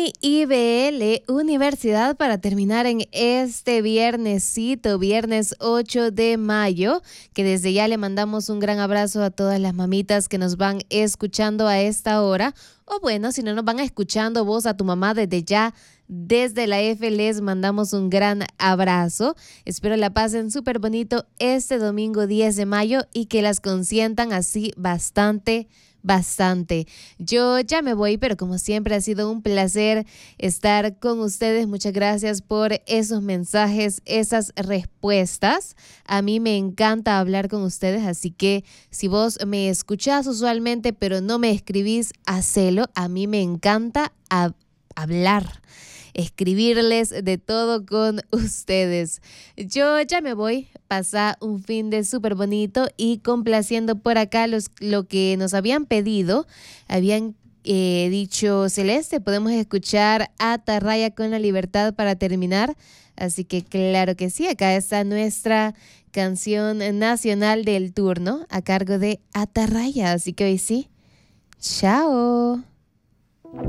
IBL Universidad para terminar en este viernesito, viernes 8 de mayo, que desde ya le mandamos un gran abrazo a todas las mamitas que nos van escuchando a esta hora. O bueno, si no nos van escuchando vos a tu mamá desde ya, desde la F les mandamos un gran abrazo. Espero la pasen súper bonito este domingo 10 de mayo y que las consientan así bastante. Yo ya me voy, pero como siempre ha sido un placer estar con ustedes. Muchas gracias por esos mensajes, esas respuestas. A mí me encanta hablar con ustedes, así que si vos me escuchás usualmente, pero no me escribís, hacelo. A mí me encanta hablar, escribirles de todo con ustedes. Yo ya me voy, pasa un fin de súper bonito y complaciendo por acá lo que nos habían pedido. Habían dicho, Celeste, podemos escuchar Atarraya con la Libertad para terminar. Así que claro que sí, acá está nuestra canción nacional del turno a cargo de Atarraya. Así que hoy sí, chao.